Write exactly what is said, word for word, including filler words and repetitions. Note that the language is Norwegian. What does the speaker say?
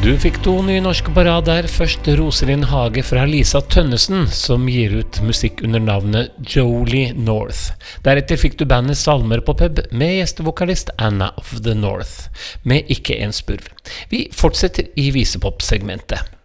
Du fikk to nye norske på rad der. Først Rosalind Hage fra Lisa Tønnesen, som gir ut musikk under navnet Jolie North. Deretter fikk du bandet Salmer på pub med gjestevokalist Anna of the North, med ikke en spurv. Vi fortsetter i visepop-segmentet.